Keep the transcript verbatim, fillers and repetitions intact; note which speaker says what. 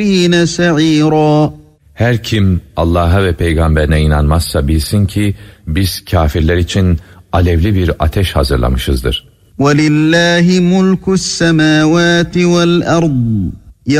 Speaker 1: سَعِيرًا.
Speaker 2: Her kim Allah'a ve peygamberine inanmazsa bilsin ki biz kafirler için alevli bir ateş hazırlamışızdır.
Speaker 1: وَلِلَّهِ مُلْكُ السَّمَاوَاتِ وَالْأَرْضِ